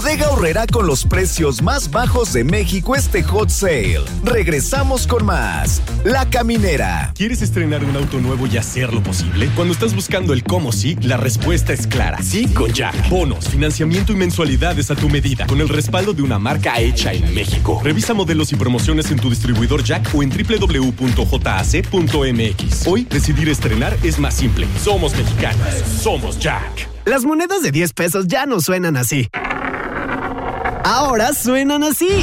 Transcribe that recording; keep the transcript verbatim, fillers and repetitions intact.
Bodega Aurrerá con los precios más bajos de México este Hot Sale. Regresamos con más. La Caminera. ¿Quieres estrenar un auto nuevo y hacerlo posible? Cuando estás buscando el cómo sí, la respuesta es clara. Sí con Jack. Bonos, financiamiento y mensualidades a tu medida, con el respaldo de una marca hecha en México. Revisa modelos y promociones en tu distribuidor Jack o en doble u doble u doble u punto j a c punto m x. Hoy, decidir estrenar es más simple. Somos mexicanos. Somos Jack. Las monedas de diez pesos ya no suenan así. Ahora suenan así.